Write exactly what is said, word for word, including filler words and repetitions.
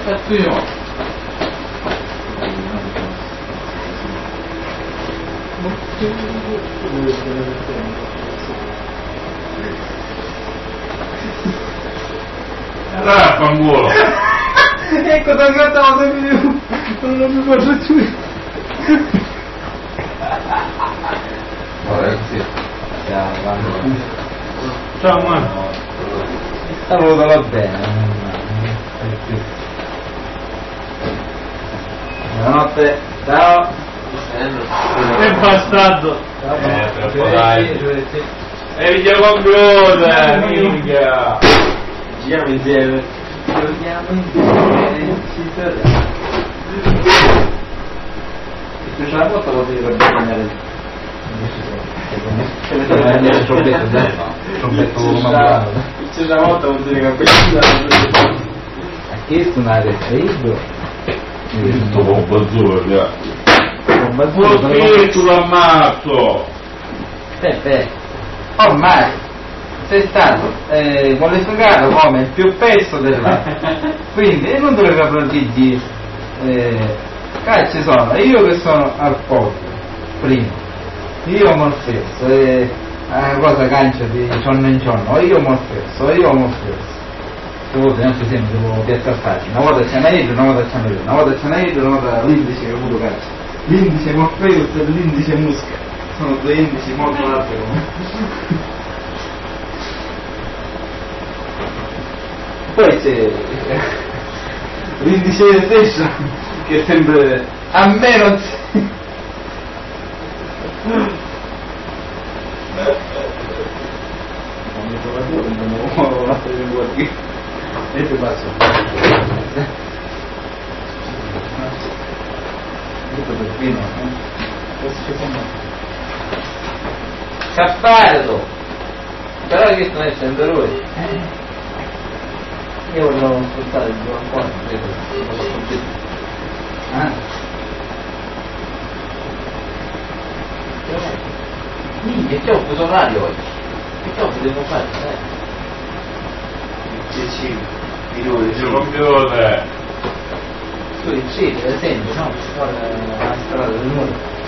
Cazzo io. Allora fanculo. Ecco, da gattato più. Non mi faccio più. Ciao Marco. Salutala bene. Buonanotte. Ciao. Che bastardo. Eh, troppo dai. E videocomputer, minchia. Giriamo insieme. Giriamo insieme. Ci torniamo. Se c'è la porta lo devi guadagnare. Se avete guadagnare il trombetto, dai. Il trombetto come se c'è la volta vuol dire che a che suonare freddo? Questo bomba azzurra. Bomba azzurra. Perché tu l'ammazzo? Peppe, ormai sei stato eh, qualificato come il più pesto dell'anno, quindi non dovrebbe applaudire. Eh, qua ci sono io che sono al podio, primo, io Morfesso, e una cosa cancia di giorno in giorno, io Morfesso, io Morfesso. Volte non si sente, devo piazzare facile, una volta c'è una idea, una volta c'è una idea, una volta c'è una idea, una volta l'indice che ho avuto cazzo. L'indice Morfeus e l'indice Musca. Sono due indici molto alti come. Poi c'è l'indice stesso che è sempre a meno e ti faccio tutto per fino Cappardo, però che non è sempre lui. Io volevo ascoltare il buon cuore, ah. Minchia, c'è un fuso orario oggi. Che cosa devo fare? dieci minuti. Videocomputer. Su, sì, per esempio, no? Guarda la strada del muro.